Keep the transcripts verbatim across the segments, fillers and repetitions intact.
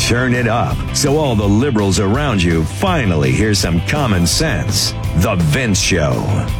turn it up so all the liberals around you finally hear some common sense. The Vince Show.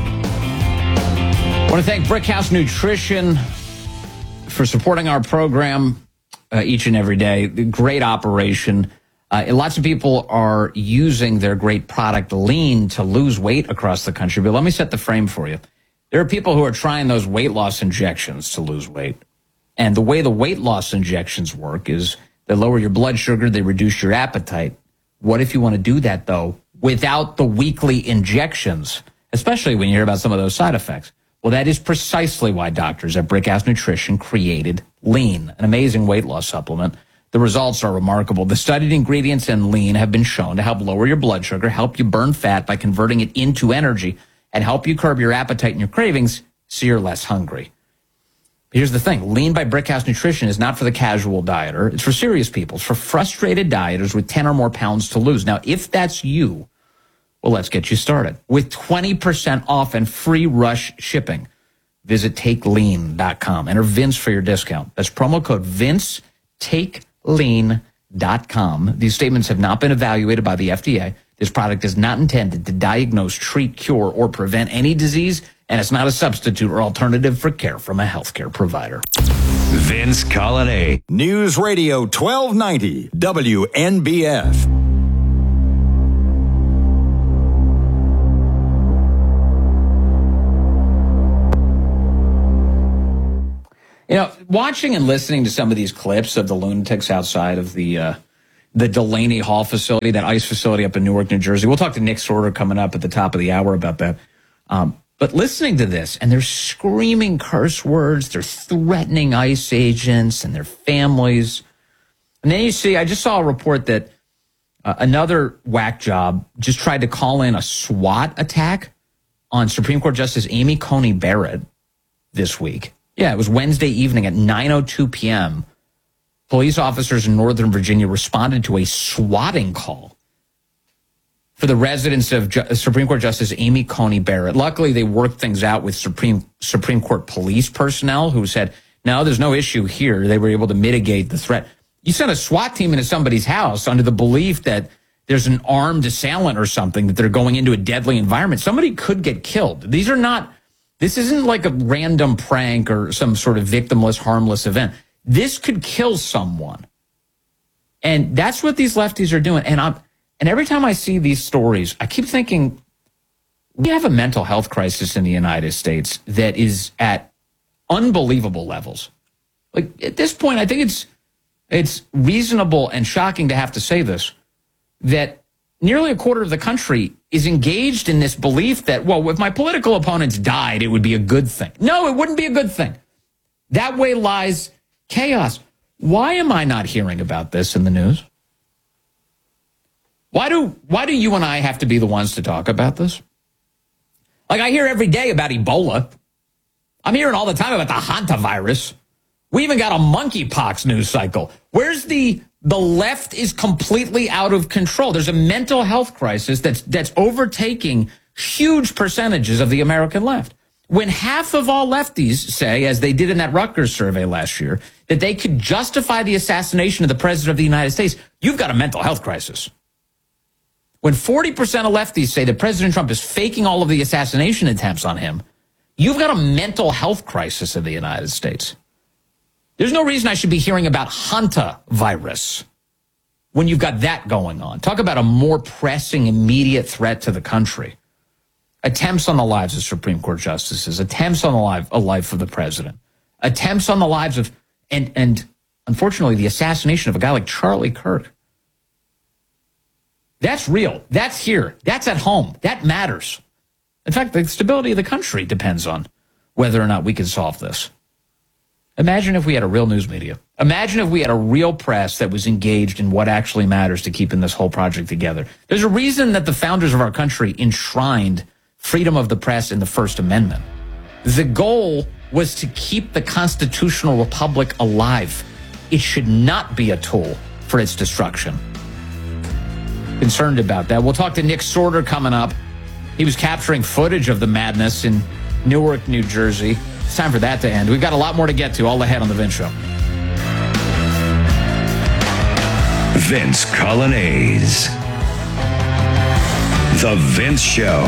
I want to thank Brickhouse Nutrition for supporting our program uh, each and every day. Great operation. Uh, lots of people are using their great product, Lean, to lose weight across the country. But let me set the frame for you. There are people who are trying those weight loss injections to lose weight. And the way the weight loss injections work is they lower your blood sugar, they reduce your appetite. What if you want to do that, though, without the weekly injections, especially when you hear about some of those side effects? Well, that is precisely why doctors at Brickhouse Nutrition created Lean, an amazing weight loss supplement. The results are remarkable. The studied ingredients in Lean have been shown to help lower your blood sugar, help you burn fat by converting it into energy, and help you curb your appetite and your cravings so you're less hungry. Here's the thing. Lean by Brickhouse Nutrition is not for the casual dieter. It's for serious people. It's for frustrated dieters with ten or more pounds to lose. Now, if that's you, well, let's get you started. With twenty percent off and free rush shipping, visit take lean dot com. Enter Vince for your discount. That's promo code Vince, take lean dot com. These statements have not been evaluated by the F D A. This product is not intended to diagnose, treat, cure, or prevent any disease, and it's not a substitute or alternative for care from a healthcare provider. Vince Colonnade. News Radio twelve ninety W N B F. You know, watching and listening to some of these clips of the lunatics outside of the uh, the Delaney Hall facility, that ICE facility up in Newark, New Jersey. We'll talk to Nick Sorter coming up at the top of the hour about that. Um, but listening to this, and they're screaming curse words, they're threatening ICE agents and their families. And then you see, I just saw a report that uh, another whack job just tried to call in a SWAT attack on Supreme Court Justice Amy Coney Barrett this week. Yeah, it was Wednesday evening at nine oh two p.m. Police officers in Northern Virginia responded to a swatting call for the residence of Ju- Supreme Court Justice Amy Coney Barrett. Luckily, they worked things out with Supreme Supreme Court police personnel who said, no, there's no issue here. They were able to mitigate the threat. You send a SWAT team into somebody's house under the belief that there's an armed assailant or something, that they're going into a deadly environment. Somebody could get killed. These are not... This isn't like a random prank or some sort of victimless, harmless event. This could kill someone. And that's what these lefties are doing. And I'm, and every time I see these stories, I keep thinking, we have a mental health crisis in the United States that is at unbelievable levels. Like, at this point, I think it's it's reasonable and shocking to have to say this, that nearly a quarter of the country is engaged in this belief that, well, if my political opponents died, it would be a good thing. No, it wouldn't be a good thing. That way lies chaos. Why am I not hearing about this in the news? Why do why do you and I have to be the ones to talk about this? Like, I hear every day about Ebola. I'm hearing all the time about the hantavirus. We even got a monkeypox news cycle. Where's the... The left is completely out of control. There's a mental health crisis that's that's overtaking huge percentages of the American left. When half of all lefties say, as they did in that Rutgers survey last year, that they could justify the assassination of the president of the United States, you've got a mental health crisis. When forty percent of lefties say that President Trump is faking all of the assassination attempts on him, you've got a mental health crisis in the United States. There's no reason I should be hearing about hantavirus when you've got that going on. Talk about a more pressing, immediate threat to the country. Attempts on the lives of Supreme Court justices, attempts on the life, a life of the president, attempts on the lives of, and, and unfortunately, the assassination of a guy like Charlie Kirk. That's real. That's here. That's at home. That matters. In fact, the stability of the country depends on whether or not we can solve this. Imagine if we had a real news media. Imagine if we had a real press that was engaged in what actually matters to keeping this whole project together. There's a reason that the founders of our country enshrined freedom of the press in the First Amendment. The goal was to keep the constitutional republic alive. It should not be a tool for its destruction. Concerned about that. We'll talk to Nick Sorter coming up. He was capturing footage of the madness in Newark, New Jersey. It's time for that to end. We've got a lot more to get to all ahead on The Vince Show. Vince Colonnese. The Vince Show.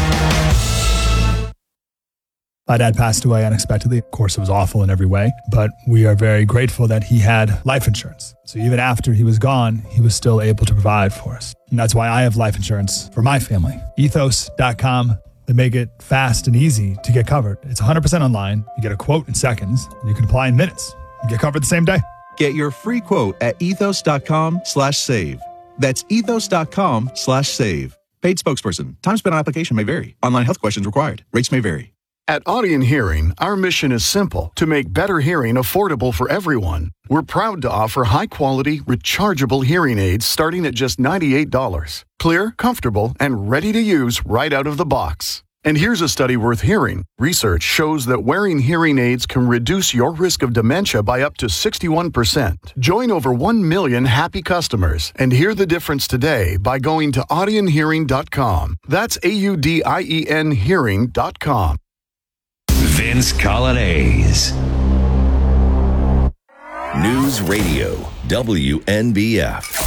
My dad passed away unexpectedly. Of course, it was awful in every way, but we are very grateful that he had life insurance. So even after he was gone, he was still able to provide for us. And that's why I have life insurance for my family. ethos dot com. They make it fast and easy to get covered. It's one hundred percent online. You get a quote in seconds, and you can apply in minutes. You get covered the same day. Get your free quote at ethos dot com slash save. That's ethos dot com slash save. Paid spokesperson. Time spent on application may vary. Online health questions required. Rates may vary. At Audion Hearing, our mission is simple: to make better hearing affordable for everyone. We're proud to offer high-quality, rechargeable hearing aids starting at just ninety-eight dollars. Clear, comfortable, and ready to use right out of the box. And here's a study worth hearing. Research shows that wearing hearing aids can reduce your risk of dementia by up to sixty-one percent. Join over one million happy customers and hear the difference today by going to audion hearing dot com. That's A U D I E N hearing dot com. Vince Colonnese. News Radio, W N B F.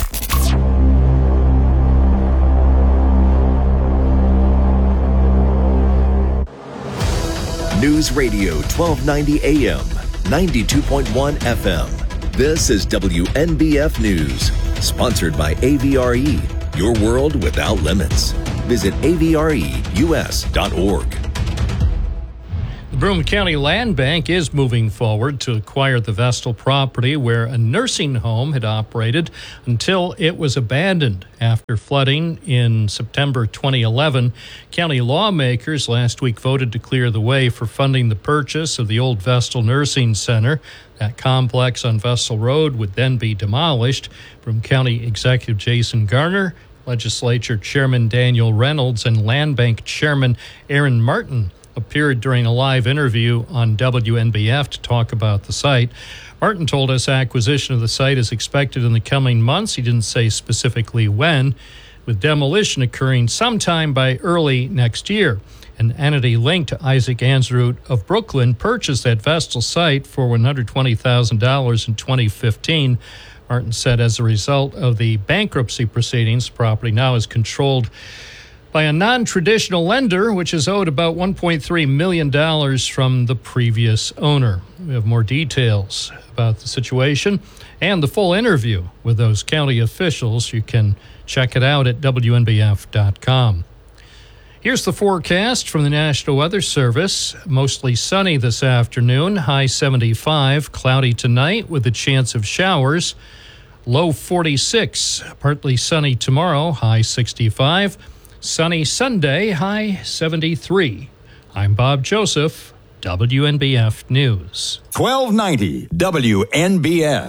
News Radio twelve ninety A M, ninety-two point one F M. This is W N B F News, sponsored by A V R E, your world without limits. Visit A V R E U S dot org. The Broome County Land Bank is moving forward to acquire the Vestal property where a nursing home had operated until it was abandoned after flooding in September twenty eleven. County lawmakers last week voted to clear the way for funding the purchase of the old Vestal Nursing Center. That complex on Vestal Road would then be demolished. Broome County Executive Jason Garner, Legislature Chairman Daniel Reynolds, and Land Bank Chairman Aaron Martin appeared during a live interview on W N B F to talk about the site. Martin told us acquisition of the site is expected in the coming months. He didn't say specifically when, with demolition occurring sometime by early next year. An entity linked to Isaac Ansrud of Brooklyn purchased that Vestal site for one hundred twenty thousand dollars in twenty fifteen. Martin said as a result of the bankruptcy proceedings, the property now is controlled by a non-traditional lender, which is owed about one point three million dollars from the previous owner. We have more details about the situation and the full interview with those county officials. You can check it out at W N B F dot com. Here's the forecast from the National Weather Service. Mostly sunny this afternoon, high seventy-five, cloudy tonight with a chance of showers, low forty-six, partly sunny tomorrow, high sixty-five. Sunny Sunday, high seventy-three. I'm Bob Joseph, W N B F News. twelve ninety W N B F.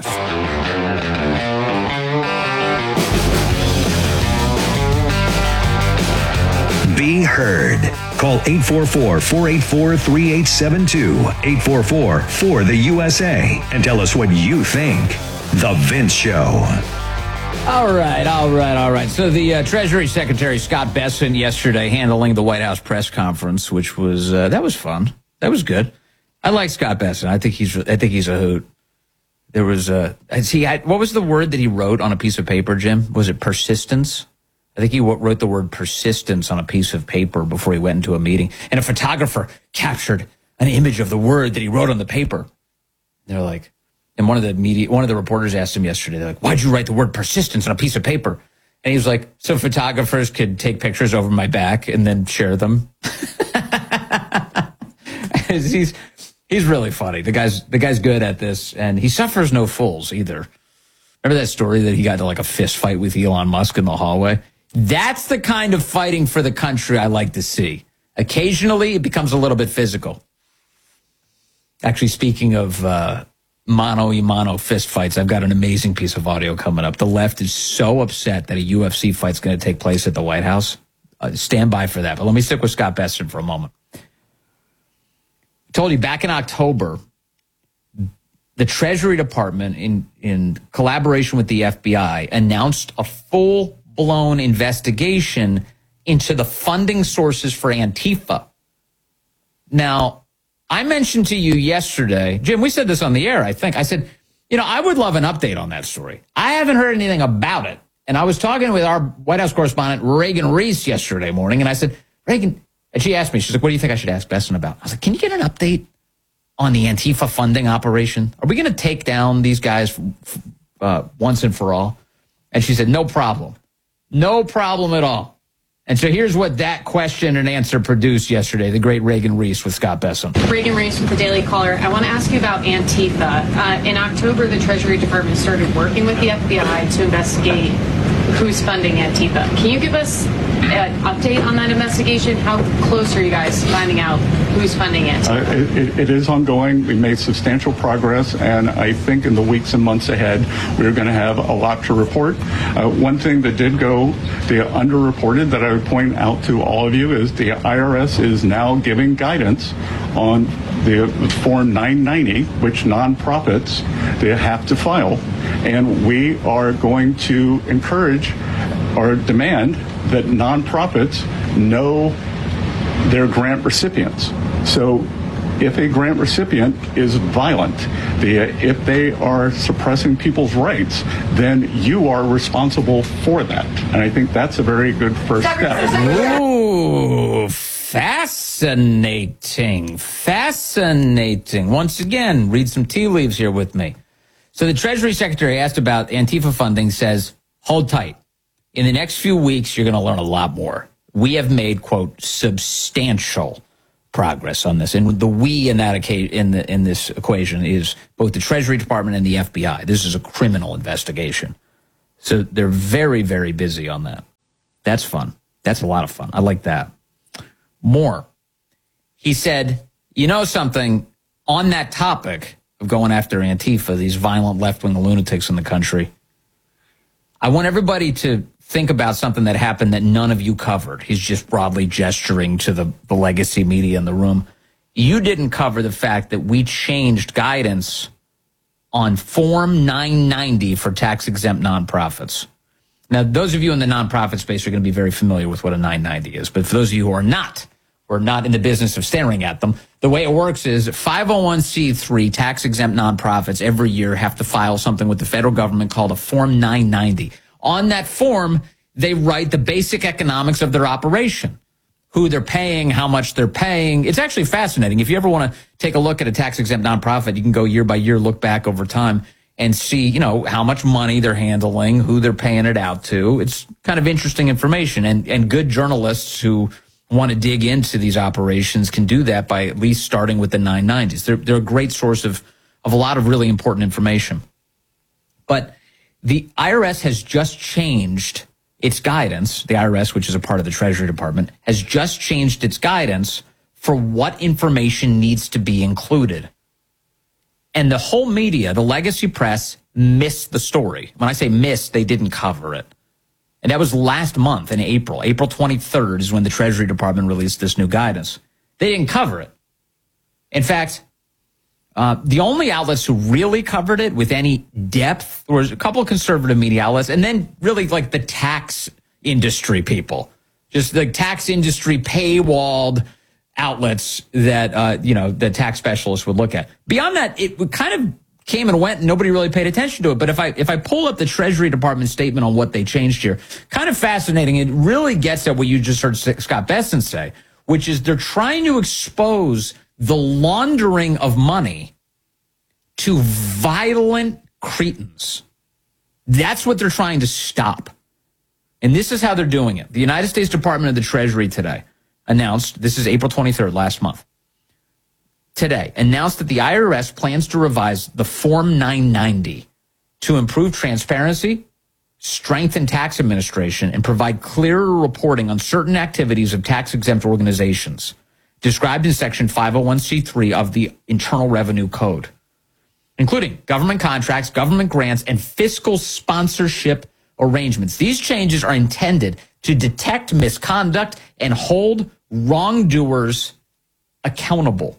Be heard. Call eight four four, four eight four, three eight seven two, eight four four, four the U S A, and tell us what you think. The Vince Show. All right, all right, all right. So the uh, Treasury Secretary Scott Bessent yesterday handling the White House press conference, which was uh, that was fun. That was good. I like Scott Bessent. I think he's I think he's a hoot. There was a he had, what was the word that he wrote on a piece of paper, Jim? Was it persistence? I think he wrote the word persistence on a piece of paper before he went into a meeting, and a photographer captured an image of the word that he wrote on the paper. They're like. And one of the media, one of the reporters asked him yesterday, they're like, why'd you write the word persistence on a piece of paper? And he was like, so photographers could take pictures over my back and then share them. he's he's really funny. The guy's the guy's good at this, and he suffers no fools either. Remember that story that he got into like a fist fight with Elon Musk in the hallway? That's the kind of fighting for the country I like to see. Occasionally, it becomes a little bit physical. Actually, speaking of uh, mano-a-mano fist fights, I've got an amazing piece of audio coming up. The left is so upset that a U F C fight's going to take place at the White House. Uh, stand by for that. But let me stick with Scott Bessent for a moment. I told you back in October, the Treasury Department, in, in collaboration with the F B I, announced a full-blown investigation into the funding sources for Antifa. Now, I mentioned to you yesterday, Jim, we said this on the air, I think. I said, You know, I would love an update on that story. I haven't heard anything about it. And I was talking with our White House correspondent, Reagan Reese, yesterday morning, and I said, Reagan, and she asked me, she's like, what do you think I should ask Besson about? I was like, can you get an update on the Antifa funding operation? Are we going to take down these guys uh, once and for all? And she said, no problem. No problem at all. And so here's what that question and answer produced yesterday, the great Reagan Reese with Scott Besson. Reagan Reese with the Daily Caller. I want to ask you about Antifa. Uh, in October, the Treasury Department started working with the F B I to investigate who's funding Antifa. Can you give us an update on that investigation? How close are you guys to finding out who's funding Antifa? Uh, it, it is ongoing. We made substantial progress, and I think in the weeks and months ahead, we're going to have a lot to report. Uh, one thing that did go the underreported that I would point out to all of you is the I R S is now giving guidance on the Form nine ninety, which nonprofits they have to file. And we are going to encourage or demand that nonprofits know their grant recipients. So if a grant recipient is violent, the, if they are suppressing people's rights, then you are responsible for that. And I think that's a very good first step. Ooh, fascinating. Fascinating. Once again, read some tea leaves here with me. So the Treasury Secretary asked about Antifa funding, says, hold tight. In the next few weeks, you're going to learn a lot more. We have made, quote, substantial progress on this. And the we in that in the in this equation is both the Treasury Department and the F B I. This is a criminal investigation. So they're very, very busy on that. That's fun. That's a lot of fun. I like that. More. He said, you know something, on that topic of going after Antifa, these violent left-wing lunatics in the country, I want everybody to think about something that happened that none of you covered. He's just broadly gesturing to the, the legacy media in the room. You didn't cover the fact that we changed guidance on Form nine ninety for tax-exempt nonprofits. Now, those of you in the nonprofit space are going to be very familiar with what a nine ninety is. But for those of you who are not, or not in the business of staring at them, the way it works is five oh one c three tax-exempt nonprofits every year have to file something with the federal government called a Form nine ninety. On that form, they write the basic economics of their operation, who they're paying, how much they're paying. It's actually fascinating. If you ever want to take a look at a tax-exempt nonprofit, you can go year by year, look back over time and see, you know, how much money they're handling, who they're paying it out to. It's kind of interesting information. And, and good journalists who want to dig into these operations can do that by at least starting with the nine nineties. They're, they're a great source of, of a lot of really important information. But the I R S has just changed its guidance. The I R S, which is a part of the Treasury Department, has just changed its guidance for what information needs to be included. And the whole media, the legacy press, missed the story. When I say missed, they didn't cover it. And that was last month in April. April twenty-third is when the Treasury Department released this new guidance. They didn't cover it. In fact, uh, the only outlets who really covered it with any depth was a couple of conservative media outlets, and then really like the tax industry people, just the tax industry paywalled outlets that, uh, you know, the tax specialists would look at. Beyond that, it kind of came and went and nobody really paid attention to it. But if I if I pull up the Treasury Department statement on what they changed here, kind of fascinating. It really gets at what you just heard Scott Besson say, which is they're trying to expose the laundering of money to violent cretins. That's what they're trying to stop. And this is how they're doing it. The United States Department of the Treasury today announced, this is April twenty-third, last month, today, announced that the I R S plans to revise the Form nine ninety to improve transparency, strengthen tax administration, and provide clearer reporting on certain activities of tax-exempt organizations described in Section five oh one c three of the Internal Revenue Code, including government contracts, government grants, and fiscal sponsorship arrangements. These changes are intended to detect misconduct and hold wrongdoers accountable.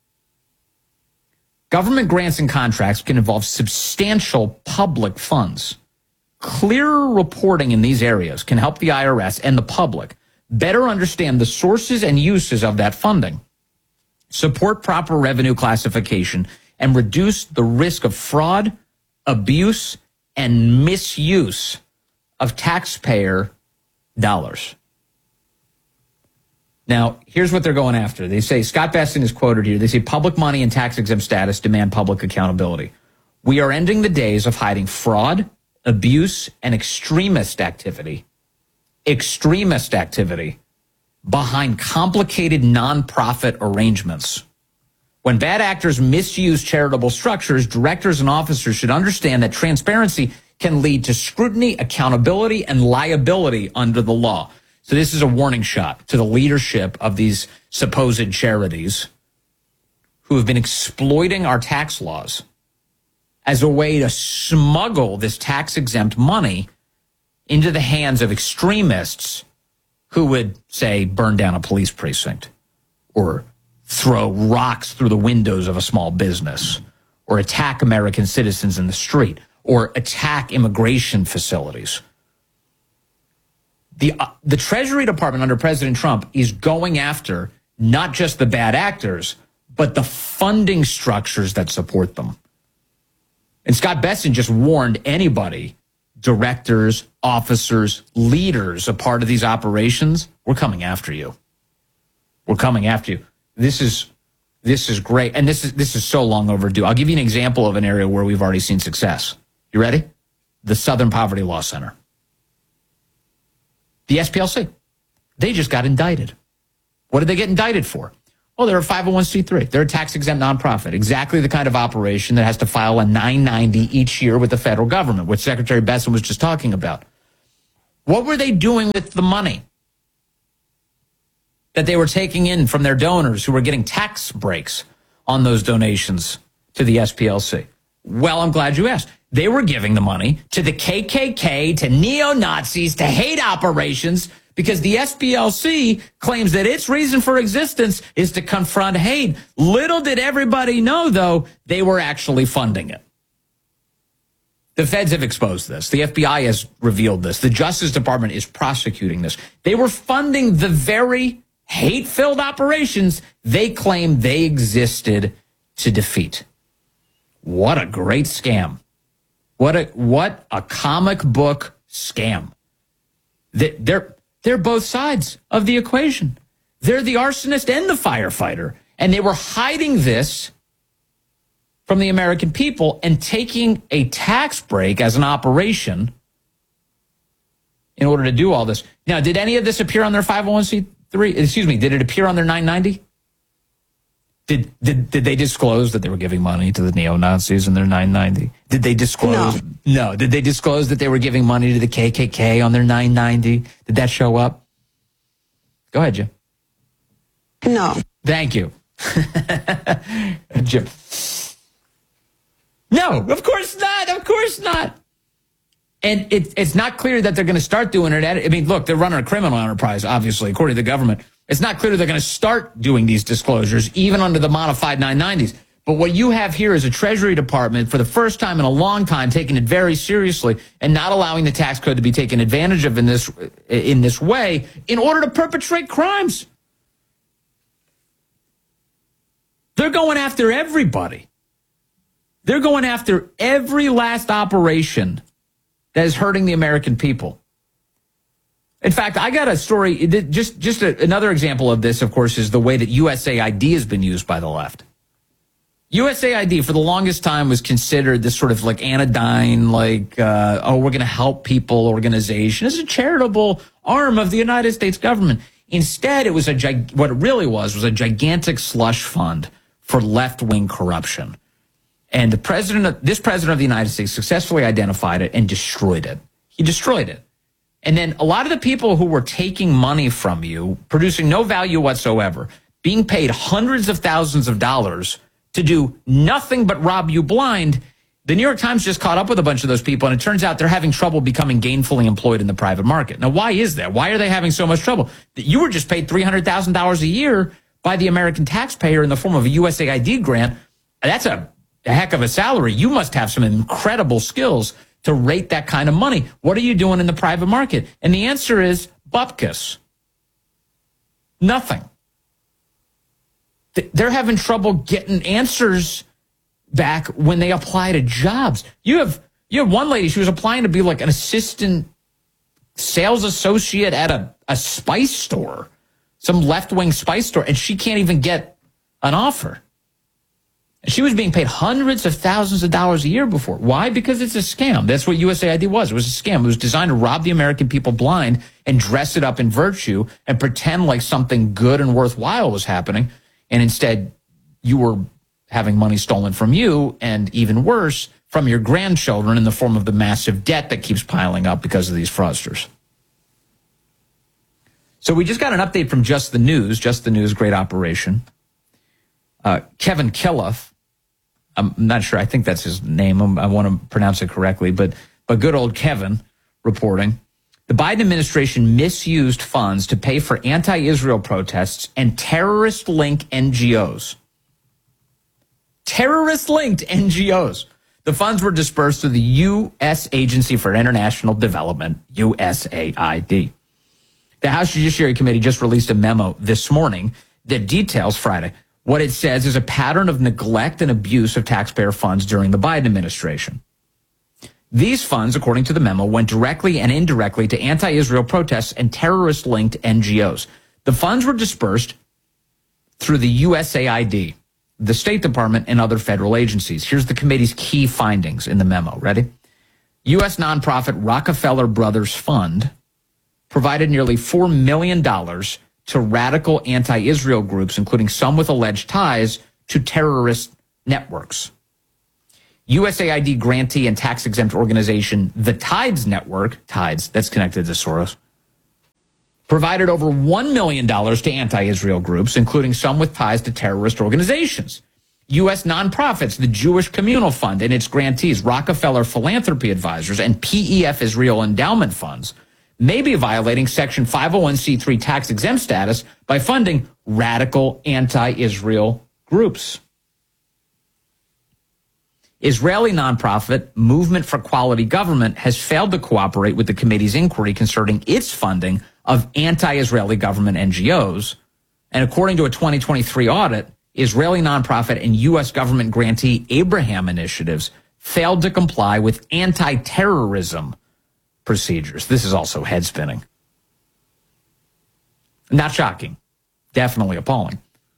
Government grants and contracts can involve substantial public funds. Clearer reporting in these areas can help the I R S and the public better understand the sources and uses of that funding, support proper revenue classification, and reduce the risk of fraud, abuse and misuse of taxpayer dollars. Now, here's what they're going after. They say, Scott Bessent is quoted here. They say, public money and tax-exempt status demand public accountability. We are ending the days of hiding fraud, abuse, and extremist activity, extremist activity behind complicated nonprofit arrangements. When bad actors misuse charitable structures, directors and officers should understand that transparency can lead to scrutiny, accountability, and liability under the law. So this is a warning shot to the leadership of these supposed charities who have been exploiting our tax laws as a way to smuggle this tax-exempt money into the hands of extremists who would, say, burn down a police precinct or throw rocks through the windows of a small business or attack American citizens in the street or attack immigration facilities. The, uh, the Treasury Department under President Trump is going after not just the bad actors, but the funding structures that support them. And Scott Bessent just warned anybody, directors, officers, leaders, a part of these operations, we're coming after you. We're coming after you. This is this is great. And this is this is so long overdue. I'll give you an example of an area where we've already seen success. You ready? The Southern Poverty Law Center. The S P L C. They just got indicted. What did they get indicted for? Oh, they're a five oh one c three. They're a tax-exempt nonprofit. Exactly the kind of operation that has to file a nine ninety each year with the federal government, which Secretary Bessent was just talking about. What were they doing with the money that they were taking in from their donors who were getting tax breaks on those donations to the S P L C? Well, I'm glad you asked. They were giving the money to the K K K, to neo-Nazis, to hate operations, because the S P L C claims that its reason for existence is to confront hate. Little did everybody know, though, they were actually funding it. The feds have exposed this. The F B I has revealed this. The Justice Department is prosecuting this. They were funding the very hate-filled operations they claim they existed to defeat. What a great scam. What a what a comic book scam. They're, they're both sides of the equation. They're the arsonist and the firefighter. And they were hiding this from the American people and taking a tax break as an operation in order to do all this. Now, did any of this appear on their five oh one c three? Excuse me, did it appear on their nine ninety? Did, did did they disclose that they were giving money to the neo-Nazis in their nine ninety? Did they disclose? No. no. Did they disclose that they were giving money to the K K K on their nine ninety? Did that show up? Go ahead, Jim. No. Thank you. Jim. No, of course not. Of course not. And it, it's not clear that they're going to start doing it. I mean, look, they're running a criminal enterprise, obviously, according to the government. It's not clear they're going to start doing these disclosures, even under the modified nine nineties. But what you have here is a Treasury Department, for the first time in a long time, taking it very seriously and not allowing the tax code to be taken advantage of in this in this way in order to perpetrate crimes. They're going after everybody. They're going after every last operation that is hurting the American people. In fact, I got a story, just, just a, another example of this, of course, is the way that U S A I D has been used by the left. U S A I D, for the longest time, was considered this sort of like anodyne, like, uh, oh, we're going to help people organization. It's a charitable arm of the United States government. Instead, it was a gig- what it really was, was a gigantic slush fund for left-wing corruption. And the president, of, this president of the United States successfully identified it and destroyed it. He destroyed it. And then a lot of the people who were taking money from you, producing no value whatsoever, being paid hundreds of thousands of dollars to do nothing but rob you blind, the New York Times just caught up with a bunch of those people, and it turns out they're having trouble becoming gainfully employed in the private market. Now, why is that? Why are they having so much trouble? You were just paid three hundred thousand dollars a year by the American taxpayer in the form of a U S A I D grant. That's a, a heck of a salary. You must have some incredible skills to rate that kind of money. What are you doing in the private market? And the answer is bupkis. Nothing. They're having trouble getting answers back when they apply to jobs. You have you have one lady, she was applying to be like an assistant sales associate at a, a spice store, some left-wing spice store, and she can't even get an offer. She was being paid hundreds of thousands of dollars a year before. Why? Because it's a scam. That's what U S A I D was. It was a scam. It was designed to rob the American people blind and dress it up in virtue and pretend like something good and worthwhile was happening. And instead, you were having money stolen from you, and even worse, from your grandchildren in the form of the massive debt that keeps piling up because of these fraudsters. So we just got an update from Just the News. Just the News, great operation. Uh, Kevin Killiff, I'm not sure, I think that's his name. I want to pronounce it correctly, but but good old Kevin reporting. The Biden administration misused funds to pay for anti-Israel protests and terrorist-linked N G Os. Terrorist-linked N G Os. The funds were dispersed through the U S Agency for International Development, U S A I D. The House Judiciary Committee just released a memo this morning that details Friday. What it says is a pattern of neglect and abuse of taxpayer funds during the Biden administration. These funds, according to the memo, went directly and indirectly to anti-Israel protests and terrorist-linked N G Os. The funds were dispersed through the U S A I D, the State Department, and other federal agencies. Here's the committee's key findings in the memo. Ready? U S nonprofit Rockefeller Brothers Fund provided nearly four million dollars to radical anti-Israel groups, including some with alleged ties to terrorist networks. U S A I D grantee and tax-exempt organization, the Tides Network, Tides, that's connected to Soros, provided over one million dollars to anti-Israel groups, including some with ties to terrorist organizations. U S nonprofits, the Jewish Communal Fund and its grantees, Rockefeller Philanthropy Advisors, and P E F Israel Endowment Funds, may be violating Section five oh one c three tax-exempt status by funding radical anti-Israel groups. Israeli nonprofit Movement for Quality Government has failed to cooperate with the committee's inquiry concerning its funding of anti-Israeli government N G Os. And according to a twenty twenty-three audit, Israeli nonprofit and U S government grantee Abraham Initiatives failed to comply with anti-terrorism procedures. This is also head-spinning. Not shocking. Definitely appalling.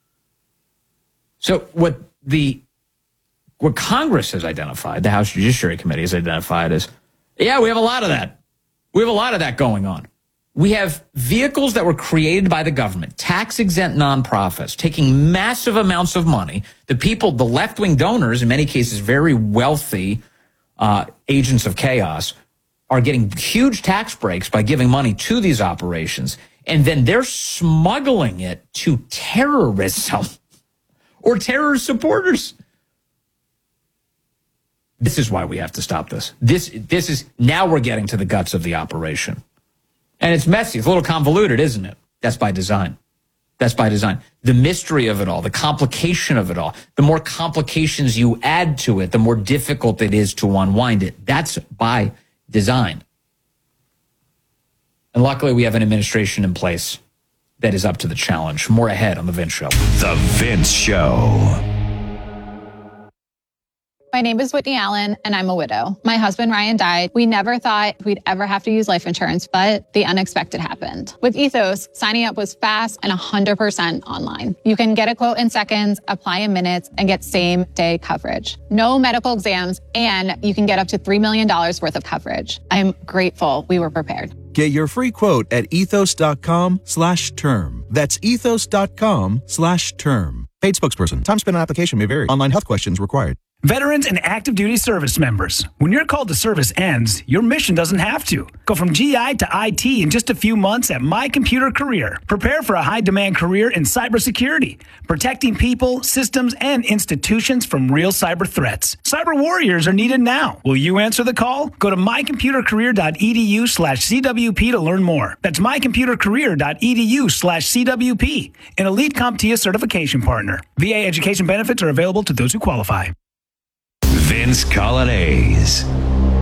So what the what Congress has identified, the House Judiciary Committee has identified is, yeah, we have a lot of that. We have a lot of that going on. We have vehicles that were created by the government, tax-exempt nonprofits, taking massive amounts of money. The people, the left-wing donors, in many cases very wealthy uh, agents of chaos, are getting huge tax breaks by giving money to these operations, and then they're smuggling it to terrorism or terror supporters. This is why we have to stop this. This, this is, now we're getting to the guts of the operation. And it's messy. It's a little convoluted, isn't it? That's by design. That's by design. The mystery of it all, the complication of it all, the more complications you add to it, the more difficult it is to unwind it. That's by design. And luckily, we have an administration in place that is up to the challenge. More ahead on The Vince Show. The Vince Show. My name is Whitney Allen, and I'm a widow. My husband, Ryan, died. We never thought we'd ever have to use life insurance, but the unexpected happened. With Ethos, signing up was fast and one hundred percent online. You can get a quote in seconds, apply in minutes, and get same-day coverage. No medical exams, and you can get up to three million dollars worth of coverage. I'm grateful we were prepared. Get your free quote at ethos.com slash term. That's ethos.com slash term. Paid spokesperson. Time spent on application may vary. Online health questions required. Veterans and active duty service members, when your call to service ends, your mission doesn't have to. Go from G I to I T in just a few months at My Computer Career. Prepare for a high-demand career in cybersecurity, protecting people, systems, and institutions from real cyber threats. Cyber warriors are needed now. Will you answer the call? Go to mycomputercareer.edu slash CWP to learn more. That's mycomputercareer.edu slash CWP, an elite CompTIA certification partner. V A education benefits are available to those who qualify. Vince Colonnese.